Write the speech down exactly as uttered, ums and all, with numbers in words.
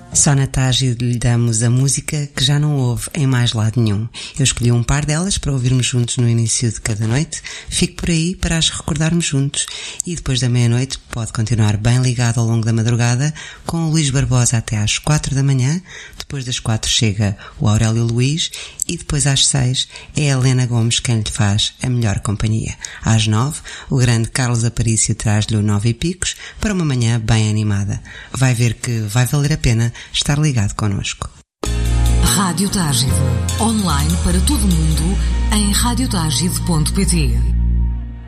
Só na Tágide lhe damos a música que já não houve em mais lado nenhum. Eu escolhi um par delas para ouvirmos juntos no início de cada noite. Fique por aí para as recordarmos juntos. E depois da meia-noite pode continuar bem ligado ao longo da madrugada com o Luís Barbosa até às quatro da manhã. Depois das quatro chega o Aurélio Luís e depois às seis é a Helena Gomes quem lhe faz a melhor companhia. Às nove, o grande Carlos Aparício traz-lhe o Nove e Picos para uma manhã bem animada. Vai ver que vai valer a pena estar ligado connosco. Rádio Tágide, online para todo o mundo em rádio tágide ponto pt.